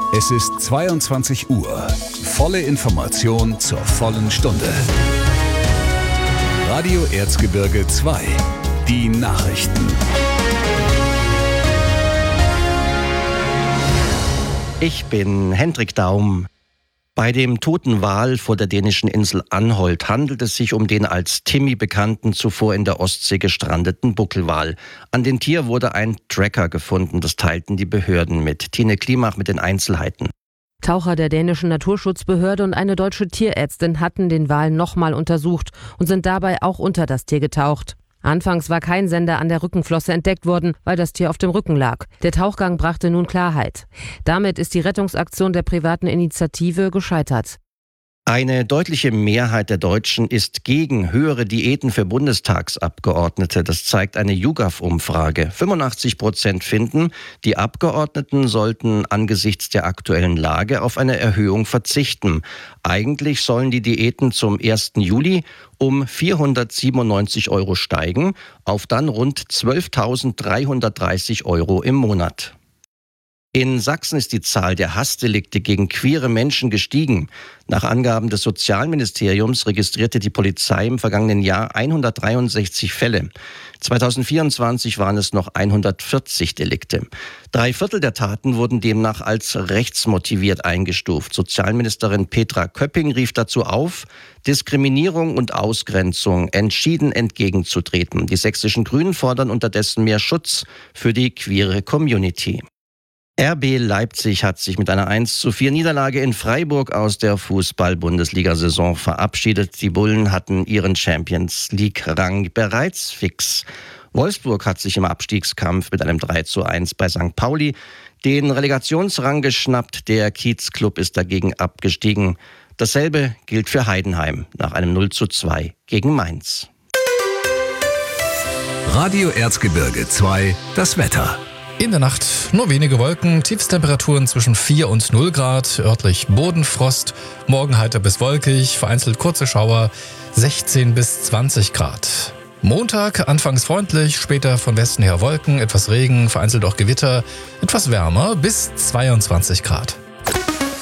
Es ist 22 Uhr. Volle Information zur vollen Stunde. Radio Erzgebirge 2. Die Nachrichten. Ich bin Hendrik Daum. Bei dem toten Wal vor der dänischen Insel Anholt handelt es sich um den als Timmy bekannten, zuvor in der Ostsee gestrandeten Buckelwal. An dem Tier wurde ein Tracker gefunden, das teilten die Behörden mit. Tine Klimach mit den Einzelheiten. Taucher der dänischen Naturschutzbehörde und eine deutsche Tierärztin hatten den Wal nochmal untersucht und sind dabei auch unter das Tier getaucht. Anfangs war kein Sender an der Rückenflosse entdeckt worden, weil das Tier auf dem Rücken lag. Der Tauchgang brachte nun Klarheit. Damit ist die Rettungsaktion der privaten Initiative gescheitert. Eine deutliche Mehrheit der Deutschen ist gegen höhere Diäten für Bundestagsabgeordnete. Das zeigt eine YouGov-Umfrage. 85% finden, die Abgeordneten sollten angesichts der aktuellen Lage auf eine Erhöhung verzichten. Eigentlich sollen die Diäten zum 1. Juli um 497 € steigen, auf dann rund 12.330 € im Monat. In Sachsen ist die Zahl der Hassdelikte gegen queere Menschen gestiegen. Nach Angaben des Sozialministeriums registrierte die Polizei im vergangenen Jahr 163 Fälle. 2024 waren es noch 140 Delikte. 3/4 der Taten wurden demnach als rechtsmotiviert eingestuft. Sozialministerin Petra Köpping rief dazu auf, Diskriminierung und Ausgrenzung entschieden entgegenzutreten. Die sächsischen Grünen fordern unterdessen mehr Schutz für die queere Community. RB Leipzig hat sich mit einer 1:4 Niederlage in Freiburg aus der Fußball-Bundesliga-Saison verabschiedet. Die Bullen hatten ihren Champions-League-Rang bereits fix. Wolfsburg hat sich im Abstiegskampf mit einem 3:1 bei St. Pauli den Relegationsrang geschnappt. Der Kiezclub ist dagegen abgestiegen. Dasselbe gilt für Heidenheim nach einem 0:2 gegen Mainz. Radio Erzgebirge 2, das Wetter. In der Nacht nur wenige Wolken, Tiefstemperaturen zwischen 4 und 0 Grad, örtlich Bodenfrost, morgen heiter bis wolkig, vereinzelt kurze Schauer, 16 bis 20 Grad. Montag anfangs freundlich, später von Westen her Wolken, etwas Regen, vereinzelt auch Gewitter, etwas wärmer bis 22 Grad.